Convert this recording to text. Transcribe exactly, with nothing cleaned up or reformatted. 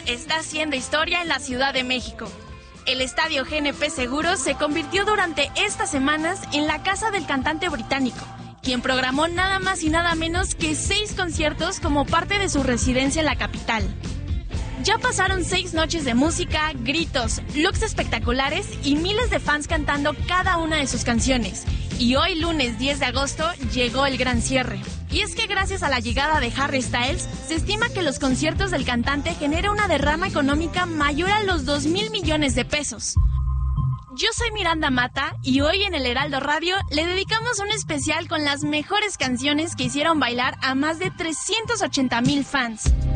está haciendo historia en la Ciudad de México. El estadio G N P Seguros se convirtió durante estas semanas en la casa del cantante británico, quien programó nada más y nada menos que seis conciertos como parte de su residencia en la capital. Ya pasaron seis noches de música, gritos, looks espectaculares y miles de fans cantando cada una de sus canciones. Y hoy, lunes diez de agosto, llegó el gran cierre. Y es que gracias a la llegada de Harry Styles, se estima que los conciertos del cantante generan una derrama económica mayor a los dos mil millones de pesos. Yo soy Miranda Mata y hoy en el Heraldo Radio le dedicamos un especial con las mejores canciones que hicieron bailar a más de trescientos ochenta mil fans.